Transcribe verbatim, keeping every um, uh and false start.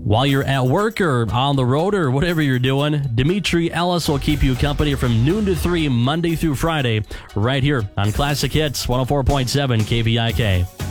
While you're at work or on the road or whatever you're doing, Dimitri Ellis will keep you company from noon to three, Monday through Friday, right here on Classic Hits one oh four point seven K V I K.